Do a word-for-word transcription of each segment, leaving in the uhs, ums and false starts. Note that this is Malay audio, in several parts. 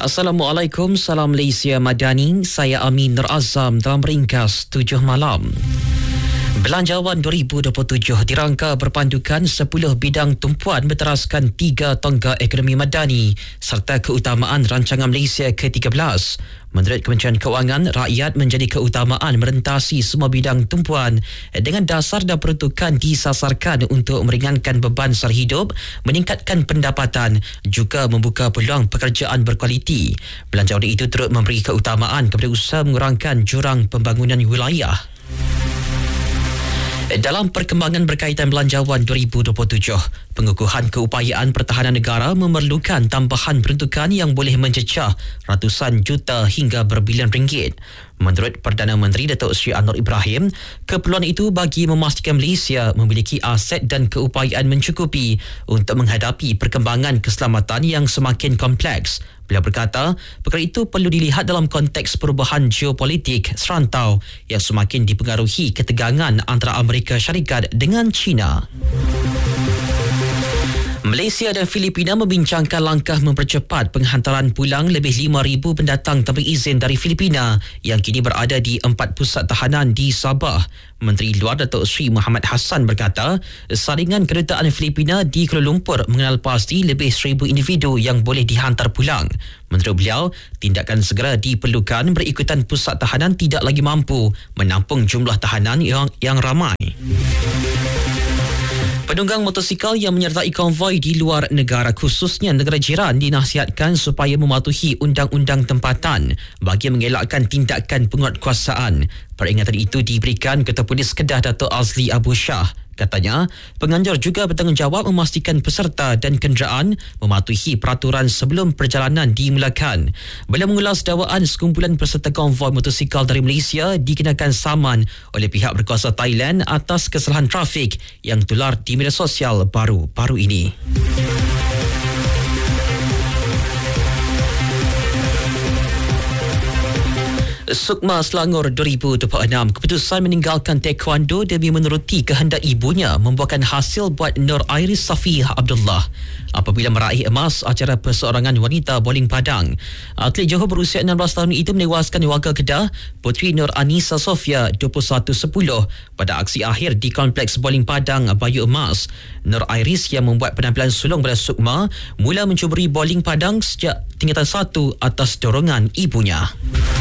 Assalamualaikum, salam Malaysia Madani. Saya Amin Nur Azam dalam ringkas tujuh malam. Belanjawan dua ribu dua puluh tujuh dirangka berpandukan sepuluh bidang tumpuan berteraskan tiga tonggak ekonomi madani serta keutamaan rancangan Malaysia ke tiga belas. Menurut Kementerian Kewangan, rakyat menjadi keutamaan merentasi semua bidang tumpuan dengan dasar dan peruntukan disasarkan untuk meringankan beban sara hidup, meningkatkan pendapatan, juga membuka peluang pekerjaan berkualiti. Belanjawan itu turut memberi keutamaan kepada usaha mengurangkan jurang pembangunan wilayah. Dalam perkembangan berkaitan belanjawan dua ribu dua puluh tujuh, pengukuhan keupayaan pertahanan negara memerlukan tambahan peruntukan yang boleh mencecah ratusan juta hingga berbilion ringgit. Menurut Perdana Menteri Datuk Seri Anwar Ibrahim, keperluan itu bagi memastikan Malaysia memiliki aset dan keupayaan mencukupi untuk menghadapi perkembangan keselamatan yang semakin kompleks. Beliau berkata, perkara itu perlu dilihat dalam konteks perubahan geopolitik serantau yang semakin dipengaruhi ketegangan antara Amerika Syarikat dengan China. Malaysia dan Filipina membincangkan langkah mempercepat penghantaran pulang lebih lima ribu pendatang tanpa izin dari Filipina yang kini berada di empat pusat tahanan di Sabah. Menteri Luar Datuk Seri Muhammad Hassan berkata, saringan kedutaan Filipina di Kuala Lumpur mengenal pasti lebih seribu individu yang boleh dihantar pulang. Menurut beliau, tindakan segera diperlukan berikutan pusat tahanan tidak lagi mampu menampung jumlah tahanan yang, yang ramai. Penunggang motosikal yang menyertai konvoi di luar negara, khususnya negara jiran, dinasihatkan supaya mematuhi undang-undang tempatan bagi mengelakkan tindakan penguatkuasaan. Peringatan itu diberikan Ketua Polis Kedah Dato' Azli Abu Shah. Katanya, penganjur juga bertanggungjawab memastikan peserta dan kenderaan mematuhi peraturan sebelum perjalanan dimulakan. Beliau mengulas dakwaan sekumpulan peserta konvoi motosikal dari Malaysia dikenakan saman oleh pihak berkuasa Thailand atas kesalahan trafik yang tular di media sosial baru-baru ini. Sukma Selangor dua ribu dua puluh enam, keputusan meninggalkan taekwondo demi menuruti kehendak ibunya membuahkan hasil buat Nur Airis Safiyah Abdullah apabila meraih emas acara perseorangan wanita bowling padang. Atlet Johor berusia enam belas tahun itu menewaskan warga Kedah, Puteri Nur Anisa Sofia dua puluh satu sepuluh pada aksi akhir di Kompleks Bowling Padang Bayu Emas. Nur Airis yang membuat penampilan sulung pada Sukma mula mencuburi bowling padang sejak tingkatan satu atas dorongan ibunya.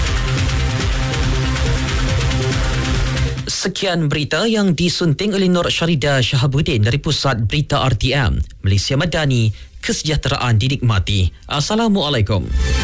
Sekian berita yang disunting oleh Nur Syarida Shahabuddin dari Pusat Berita R T M. Malaysia Madani, kesejahteraan dinikmati. Assalamualaikum.